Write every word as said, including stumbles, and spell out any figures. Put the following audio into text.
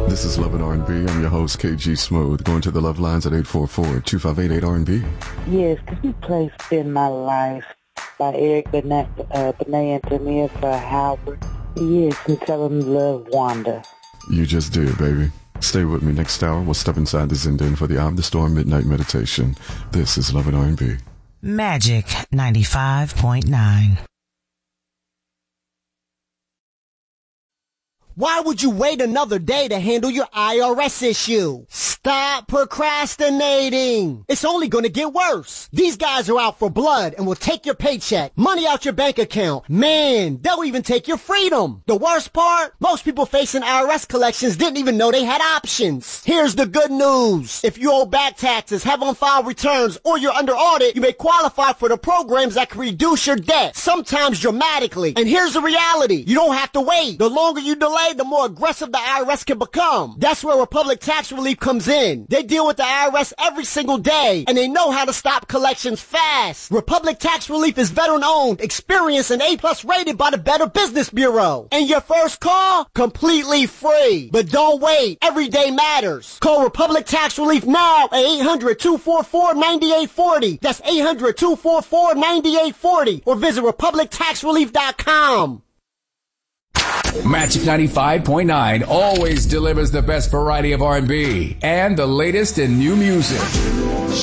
This is Love and R and B. I'm your host, K G Smooth. Going to the love lines at eight four four, two five eight, eight R and B. Yes, could you play Spend My Life by Eric Benet, uh, Benet and Tamir for Howard? Yes, and tell him love Wanda. You just did, baby. Stay with me next hour. We'll step inside the Zindan for the Eye of the Storm Midnight Meditation. This is Love and R and B. Magic ninety-five point nine. Why would you wait another day to handle your I R S issue? Stop procrastinating. It's only going to get worse. These guys are out for blood and will take your paycheck, money out your bank account. Man, they'll even take your freedom. The worst part? Most people facing I R S collections didn't even know they had options. Here's the good news. If you owe back taxes, have on-file returns, or you're under audit, you may qualify for the programs that can reduce your debt, sometimes dramatically. And here's the reality. You don't have to wait. The longer you delay, the more aggressive the I R S can become. That's where Republic Tax Relief comes in. They deal with the I R S every single day, and they know how to stop collections fast. Republic Tax Relief is veteran-owned, experienced, and A-plus rated by the Better Business Bureau. And your first call? Completely free. But don't wait. Every day matters. Call Republic Tax Relief now at eight hundred, two four four, nine eight four zero. That's eight hundred, two four four, nine eight four zero. Or visit republic tax relief dot com. Magic ninety-five point nine always delivers the best variety of R and B and the latest in new music.